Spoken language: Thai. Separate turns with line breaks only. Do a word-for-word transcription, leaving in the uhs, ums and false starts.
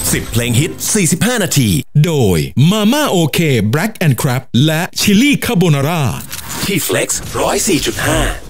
สิบเพลงฮิตสี่สิบห้านาที
โดย Mama OK Black and Crab และ Chili Carbonara
ที่ Flex หนึ่งศูนย์สี่จุดห้า